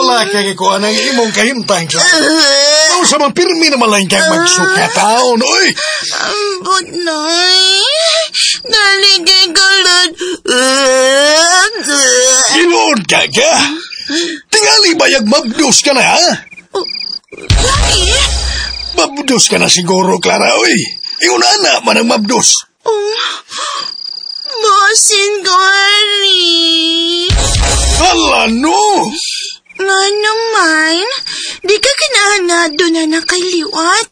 laki ko anang imong kahimtang siya. Ano sa mga pirmi na malaking kang magsukataon, oy! Ambot, Nay. Naligay galad. Ginoon ka ka? Tingali bayag mabdos ka na, ha? Lagi? Mabdos ka na siguro, Clara, oy. Iyon na man ang mabdos. Bosin, Gary. Hala, no! Nga naman, di ka kinahanado na nakaliwat.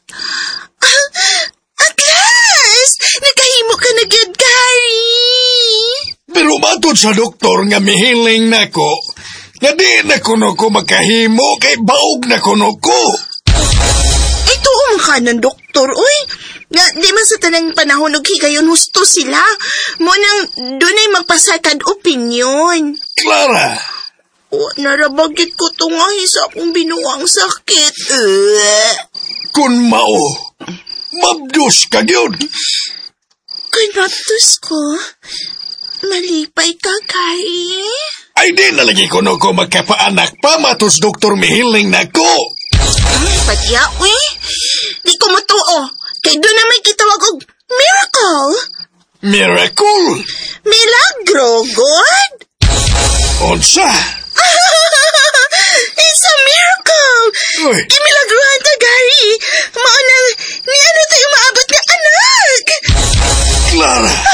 At last, nakahimo ka na gyud, Gary. Pero matod sa doktor nga mihiling na ko, nga di na kuno ko makahimo kay baog na kuno ko. Ito ka ng doktor, uy. Nga, di man sa tanang panahon og higayon husto sila. Mo nang dunay magpasakad opinyon. Clara! Narabagit ko tungahi sa akong binuang sakit. Kun mao, mabdos ka gyud. Kanatos ko, malipay ka, Gary. Ay di na lagi kuno ko magkapaanak pa matos doktor mihiling na ko. Patya, uy. Di ko matuo. Kay doon na may kitawag og miracle. Miracle? Milagro, God. Unsa? It's a miracle. Uy. Gimilagruhan ta, Gary. Maunang ni ano tayo maabot nga anak. Clara!